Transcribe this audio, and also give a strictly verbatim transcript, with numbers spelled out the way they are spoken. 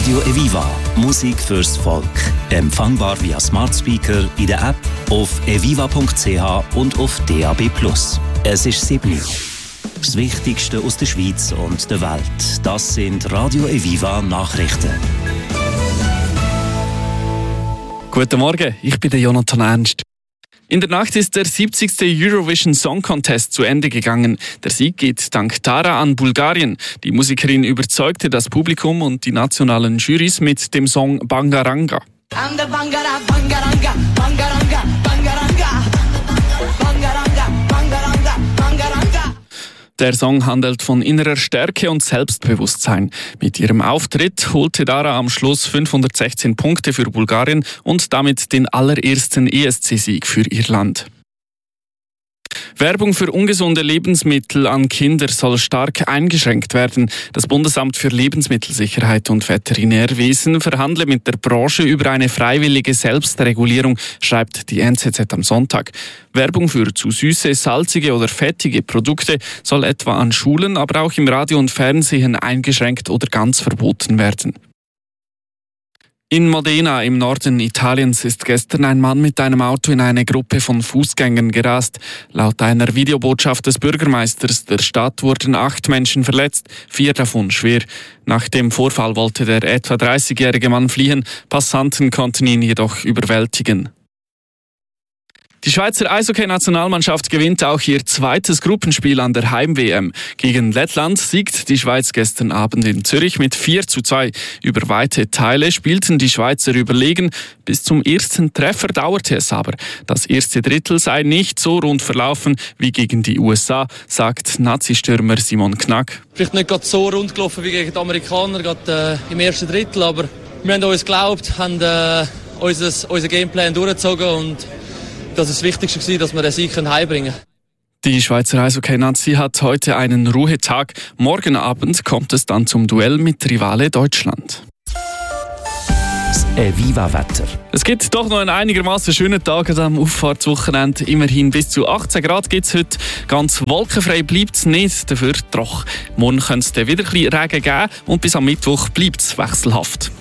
Radio Eviva. Musik fürs Volk. Empfangbar via Smart Speaker, in der App, auf eviva punkt c h und auf D A B plus. Es ist sieben Uhr. Das Wichtigste aus der Schweiz und der Welt. Das sind Radio Eviva Nachrichten. Guten Morgen, ich bin der Jonathan Ernst. In der Nacht ist der siebzigste Eurovision Song Contest zu Ende gegangen. Der Sieg geht dank Tara an Bulgarien. Die Musikerin überzeugte das Publikum und die nationalen Jurys mit dem Song Bangaranga. Bangara, Bangaranga, Bangaranga, Bangaranga, Bangaranga, Bangaranga, Bangaranga. Der Song handelt von innerer Stärke und Selbstbewusstsein. Mit ihrem Auftritt holte Dara am Schluss fünfhundertsechzehn Punkte für Bulgarien und damit den allerersten E S C-Sieg für ihr Land. Werbung für ungesunde Lebensmittel an Kinder soll stark eingeschränkt werden. Das Bundesamt für Lebensmittelsicherheit und Veterinärwesen verhandle mit der Branche über eine freiwillige Selbstregulierung, schreibt die N Z Z am Sonntag. Werbung für zu süße, salzige oder fettige Produkte soll etwa an Schulen, aber auch im Radio und Fernsehen eingeschränkt oder ganz verboten werden. In Modena im Norden Italiens ist gestern ein Mann mit einem Auto in eine Gruppe von Fußgängern gerast. Laut einer Videobotschaft des Bürgermeisters der Stadt wurden acht Menschen verletzt, vier davon schwer. Nach dem Vorfall wollte der etwa dreißigjährige Mann fliehen, Passanten konnten ihn jedoch überwältigen. Die Schweizer Eishockey-Nationalmannschaft gewinnt auch ihr zweites Gruppenspiel an der Heim-W M. Gegen Lettland siegt die Schweiz gestern Abend in Zürich mit vier zu zwei. Über weite Teile spielten die Schweizer überlegen. Bis zum ersten Treffer dauerte es aber. Das erste Drittel sei nicht so rund verlaufen wie gegen die U S A, sagt Nazi-Stürmer Simon Knack. Vielleicht nicht gerade so rund gelaufen wie gegen die Amerikaner, gerade äh, im ersten Drittel, aber wir haben uns geglaubt, haben äh, unser, unser Gameplan durchgezogen und das ist das Wichtigste, dass wir den Sieg heimbringen können. Die Schweizer Eishockey-Nazi hat heute einen Ruhetag. Morgen Abend kommt es dann zum Duell mit Rivale Deutschland. Das Eviva-Wetter. Es gibt doch noch einen einigermaßen schönen Tag am Auffahrtswochenende. Immerhin bis zu achtzehn Grad gibt es heute. Ganz wolkenfrei bleibt es nicht, dafür trocken. Morgen könnte es wieder ein bisschen Regen geben und bis am Mittwoch bleibt es wechselhaft.